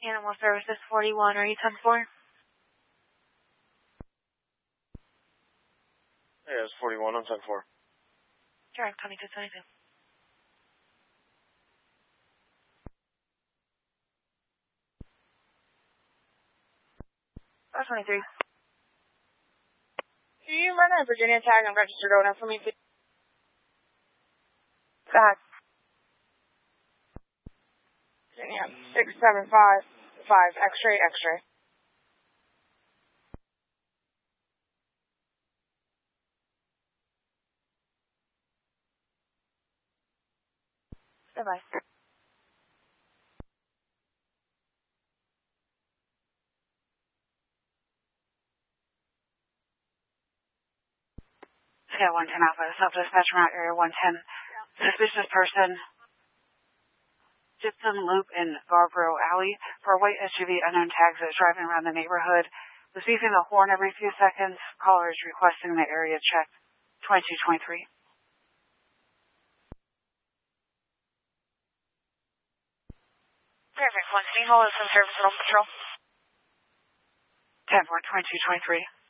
Animal Services 41, are you 10-4? Yeah, it's 41, I'm 10-4. Sure, I'm coming to 22. 23. Can you run a Virginia tag and registered owner for me, please? Back. Virginia 6755, X-ray, X-ray. Bye-bye. Scale 110 Alpha, self-dispatch from Area 110. Suspicious person, Gypsum Loop in Barbaro Alley. For a white SUV, unknown tags that is driving around the neighborhood. Was beeping the horn every few seconds. Caller is requesting the area check. 2223. Perfect. 1 City Hall is in service and on patrol. 10-4, 2223.